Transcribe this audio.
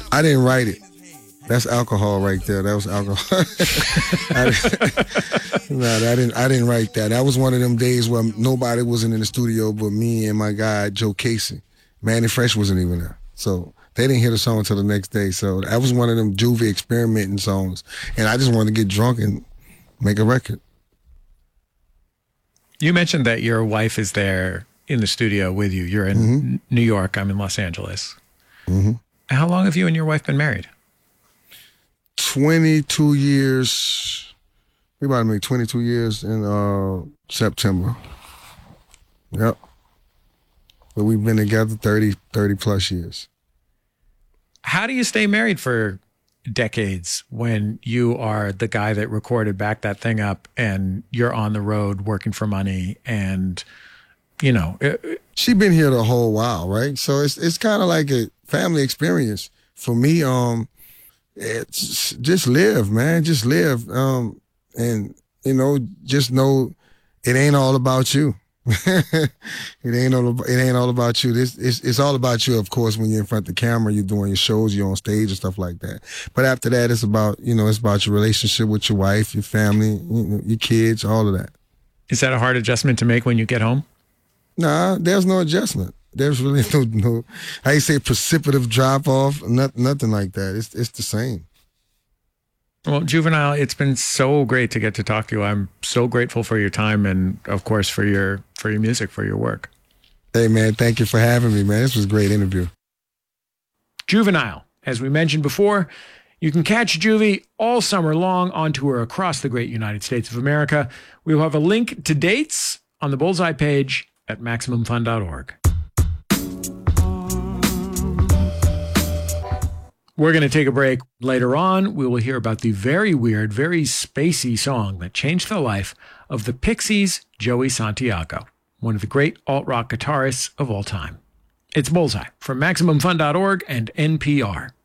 I didn't write it. That's alcohol right there. That was alcohol. I didn't write that. That was one of them days where nobody wasn't in the studio but me and my guy Joe Casey. Manny Fresh wasn't even there. So they didn't hear the song until the next day. So that was one of them Juvie experimenting songs. And I just wanted to get drunk and make a record. You mentioned that your wife is there in the studio with you. You're in New York. I'm in Los Angeles. Mm-hmm. How long have you and your wife been married? 22 years. We about to make 22 years in September. Yep. But we've been together 30 plus years. How do you stay married for decades when you are the guy that recorded Back That Thing Up and you're on the road working for money and, you know. She been here the whole while, right? So it's kind of like a family experience. For me, it's just live, man. Just live. And, you know, just know it ain't all about you. it ain't all about you. It's all about you, of course, when you're in front of the camera, you're doing your shows, you're on stage and stuff like that. But after that, it's about your relationship with your wife, your family, your kids, all of that. Is that a hard adjustment to make when you get home? Nah, there's no adjustment. There's really no how you say precipitative drop off, nothing like that. It's the same. Well, Juvenile, it's been so great to get to talk to you. I'm so grateful for your time and, of course, for your music, for your work. Hey, man, thank you for having me, man. This was a great interview. Juvenile, as we mentioned before, you can catch Juvie all summer long on tour across the great United States of America. We will have a link to dates on the Bullseye page at MaximumFun.org. We're going to take a break. Later on, we will hear about the very weird, very spacey song that changed the life of the Pixies' Joey Santiago, one of the great alt-rock guitarists of all time. It's Bullseye from MaximumFun.org and NPR.